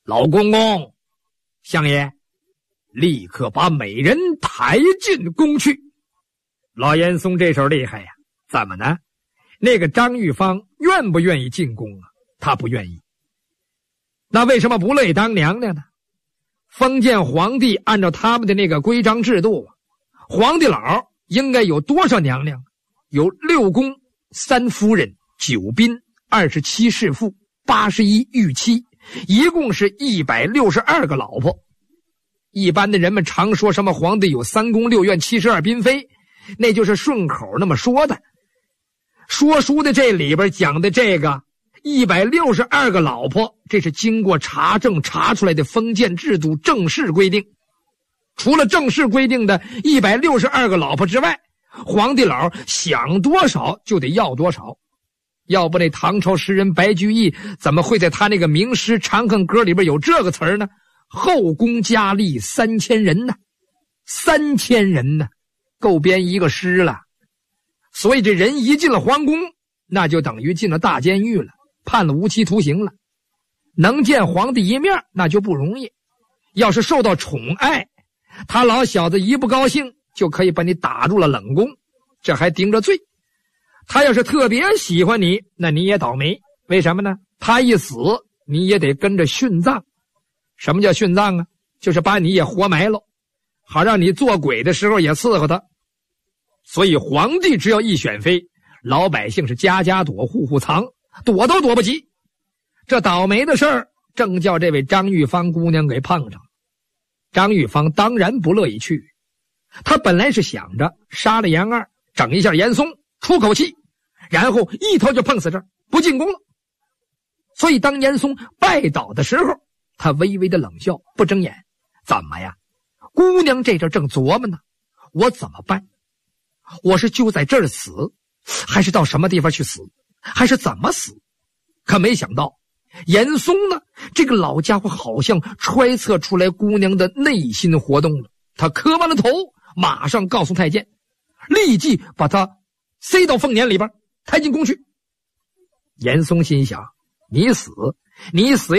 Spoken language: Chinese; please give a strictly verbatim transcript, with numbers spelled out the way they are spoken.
老公公，相爷，立刻把美人抬进宫去。老严嵩这手厉害呀，怎么呢？那个张玉芳愿不愿意进宫啊？他不愿意。那为什么不乐意当娘娘呢？封建皇帝按照他们的那个规章制度，皇帝老应该有多少娘娘？有六宫、三夫人、九嫔、二十七侍妇、八十一御妻，一共是一百六十二个老婆。一般的人们常说什么皇帝有三宫六院七十二嫔妃，那就是顺口那么说的。说书的这里边讲的这个一百六十二个老婆，这是经过查证查出来的封建制度正式规定。除了正式规定的一百六十二个老婆之外，皇帝老想多少就得要多少。要不那唐朝诗人白居易怎么会在他那个名诗《长恨歌》里边有这个词儿呢？后宫佳丽三千人呢，三千人呢，够编一个诗了。所以这人一进了皇宫，那就等于进了大监狱了，判了无期徒刑了。能见皇帝一面那就不容易，要是受到宠爱，他老小子一不高兴就可以把你打入了冷宫，这还顶着罪。他要是特别喜欢你，那你也倒霉。为什么呢？他一死你也得跟着殉葬。什么叫殉葬啊？就是把你也活埋了，好让你做鬼的时候也伺候他。所以皇帝只要一选妃，老百姓是家家躲户户藏，躲都躲不及。这倒霉的事儿正叫这位张玉芳姑娘给碰上了。张玉芳当然不乐意去，她本来是想着杀了严二，整一下严嵩，出口气，然后一头就碰死这儿，不进宫了。所以当严嵩拜倒的时候，她微微的冷笑，不睁眼。怎么呀？姑娘这阵正琢磨呢，我怎么办？我是就在这儿死，还是到什么地方去死，还是怎么死？可没想到严嵩呢，这个老家伙好像揣测出来姑娘的内心活动了。他磕完了头，马上告诉太监，立即把他塞到凤辇里边，抬进宫去。严嵩心想，你死你死